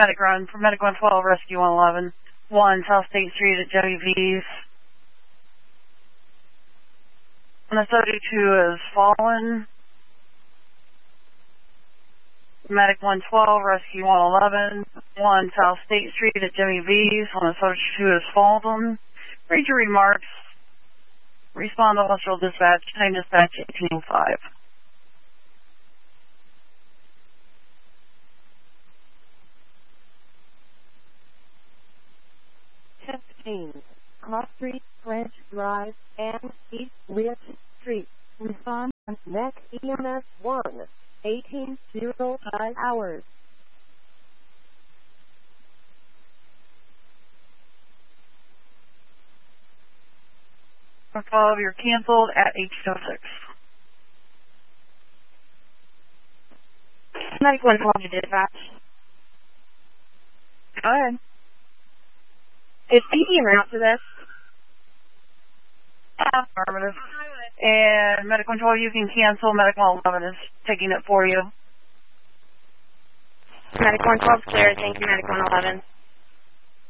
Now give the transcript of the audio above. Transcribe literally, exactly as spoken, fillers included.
medic run for Medic one twelve, Rescue one eleven. one South State Street at W V's. And the thirty-two is fallen. Medic one twelve, Rescue one eleven. one South State Street at W V's. On the thirty-two is fallen. Read your remarks. Respond to hospital dispatch. Time dispatch eighteen oh five. fifteen. Cross Street, French Drive, and East Rich Street. Respond on Neck E M S one. eighteen oh five hours. one twelve, you're canceled at eighteen oh six. Medic one twelve to dispatch. Go ahead. Is P P en route to this? Affirmative. And Medic one twelve, you can cancel. Medic one eleven is taking it for you. Medic one twelve clear. Thank you, Medic one eleven.